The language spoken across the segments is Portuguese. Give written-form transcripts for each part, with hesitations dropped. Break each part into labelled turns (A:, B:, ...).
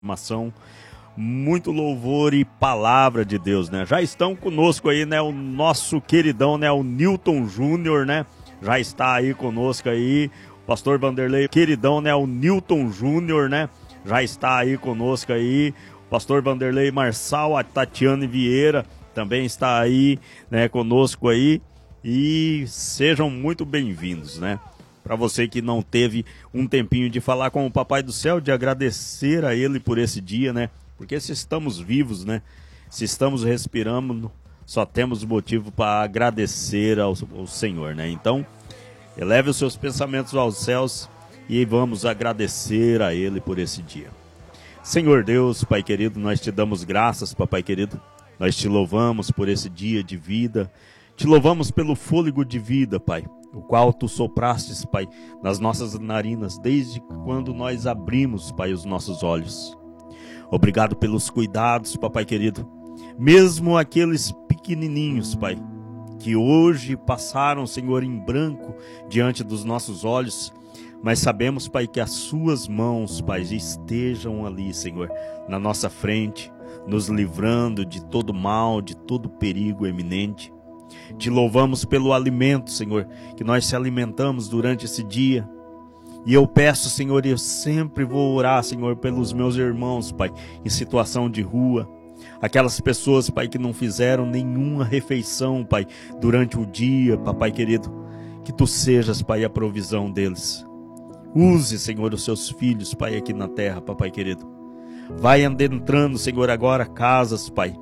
A: Informação, muito louvor e palavra de Deus, né? Já estão conosco aí, né? O nosso queridão, né? O Newton Júnior, né? Já está aí conosco aí. O pastor Vanderlei, queridão, né? O Newton Júnior, né? Já está aí conosco aí. O pastor Vanderlei Marçal, a Tatiane Vieira também está aí, né? Conosco aí. E sejam muito bem-vindos, né? Para você que não teve um tempinho de falar com o Papai do Céu, de agradecer a Ele por esse dia, né? Porque se estamos vivos, né? Se estamos respirando, só temos motivo para agradecer ao Senhor, né? Então, eleve os seus pensamentos aos céus e vamos agradecer a Ele por esse dia. Senhor Deus, Pai querido, nós te damos graças, Papai querido. Nós te louvamos por esse dia de vida. Te louvamos pelo fôlego de vida, Pai, o qual tu soprastes, Pai, nas nossas narinas, desde quando nós abrimos, Pai, os nossos olhos. Obrigado pelos cuidados, Papai querido, mesmo aqueles pequenininhos, Pai, que hoje passaram, Senhor, em branco diante dos nossos olhos, mas sabemos, Pai, que as suas mãos, Pai, estejam ali, Senhor, na nossa frente, nos livrando de todo mal, de todo perigo eminente. Te louvamos pelo alimento, Senhor, que nós se alimentamos durante esse dia. E eu peço, Senhor, eu sempre vou orar, Senhor, pelos meus irmãos, Pai, em situação de rua. Aquelas pessoas, Pai, que não fizeram nenhuma refeição, Pai, durante o dia, Papai querido. Que Tu sejas, Pai, a provisão deles. Use, Senhor, os Seus filhos, Pai, aqui na terra, Papai querido. Vai adentrando, Senhor, agora casas, Pai.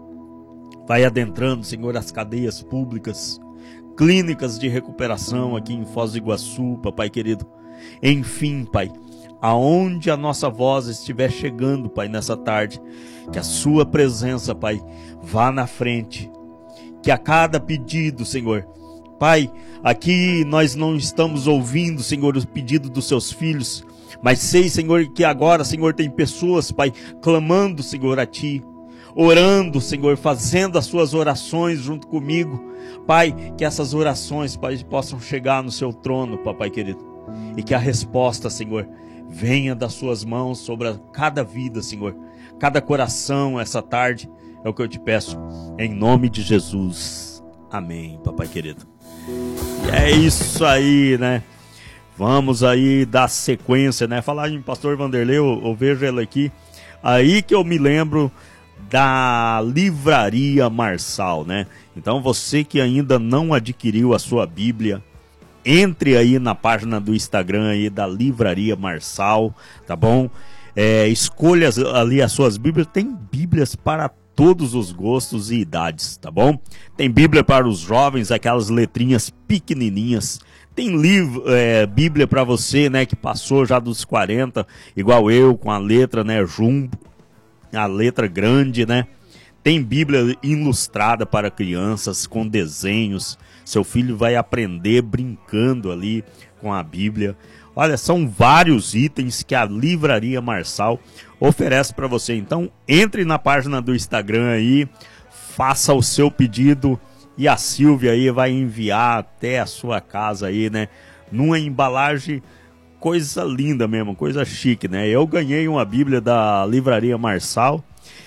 A: Vai adentrando, Senhor, as cadeias públicas, clínicas de recuperação aqui em Foz do Iguaçu, Papai querido. Enfim, Pai, aonde a nossa voz estiver chegando, Pai, nessa tarde, que a Sua presença, Pai, vá na frente. Que a cada pedido, Senhor, Pai, aqui nós não estamos ouvindo, Senhor, o pedido dos Seus filhos, mas sei, Senhor, que agora, Senhor, tem pessoas, Pai, clamando, Senhor, a Ti. Orando, Senhor, fazendo as suas orações junto comigo. Pai, que essas orações, Pai, possam chegar no seu trono, Papai querido. E que a resposta, Senhor, venha das suas mãos sobre cada vida, Senhor. Cada coração essa tarde, é o que eu te peço. Em nome de Jesus. Amém, Papai querido. E é isso aí, né? Vamos aí dar sequência, né? Falar em Pastor Vanderlei, eu vejo ele aqui. Aí que eu me lembro da Livraria Marçal, né? Então você que ainda não adquiriu a sua Bíblia, entre aí na página do Instagram aí da Livraria Marçal, tá bom? Escolha ali as suas Bíblias, tem Bíblias para todos os gostos e idades, tá bom? Tem Bíblia para os jovens, aquelas letrinhas pequenininhas. Tem Bíblia para você, né, que passou já dos 40, igual eu, com a letra, né, jumbo, a letra grande, né? Tem Bíblia ilustrada para crianças, com desenhos. Seu filho vai aprender brincando ali com a Bíblia. Olha, são vários itens que a Livraria Marçal oferece para você. Então, entre na página do Instagram aí, faça o seu pedido e a Silvia aí vai enviar até a sua casa aí, né? Numa embalagem, coisa linda mesmo, coisa chique, né? Eu ganhei uma Bíblia da Livraria Marçal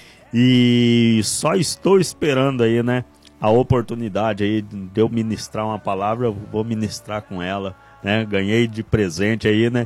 A: e só estou esperando aí, né, a oportunidade aí de eu ministrar uma palavra. Eu vou ministrar com ela, né? Ganhei de presente aí, né?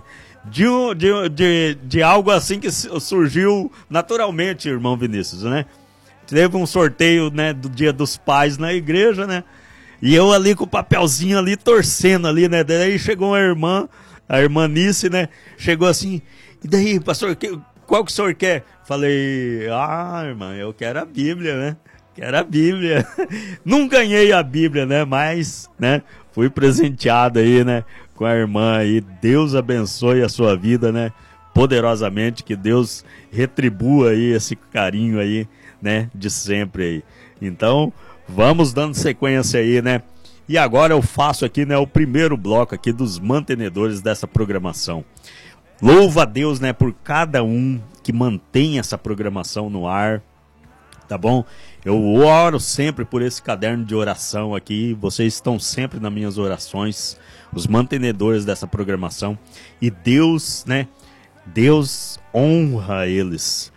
A: De algo assim que surgiu naturalmente, irmão Vinícius, né? Teve um sorteio, né, do Dia dos Pais na igreja, né? E eu ali com o papelzinho ali, torcendo ali, né? Daí chegou a irmã Nice, né? Chegou assim, e daí, pastor, qual que o senhor quer? Falei, irmã, eu quero a Bíblia, né? Quero a Bíblia. Não ganhei a Bíblia, né? Mas, né? Fui presenteado aí, né? Com a irmã aí. Deus abençoe a sua vida, né? Poderosamente, que Deus retribua aí esse carinho aí, né? De sempre aí. Então, vamos dando sequência aí, né? E agora eu faço aqui, né, o primeiro bloco aqui dos mantenedores dessa programação. Louva a Deus, né, por cada um que mantém essa programação no ar, tá bom? Eu oro sempre por esse caderno de oração aqui, vocês estão sempre nas minhas orações, os mantenedores dessa programação. E Deus, né, Deus honra eles.